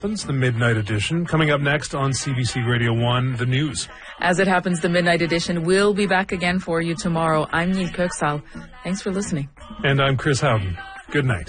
The Midnight Edition. Coming up next on CBC Radio 1, the news. As it happens, the Midnight Edition will be back again for you tomorrow. I'm Neil Kirksall. Thanks for listening. And I'm Chris Howden. Good night.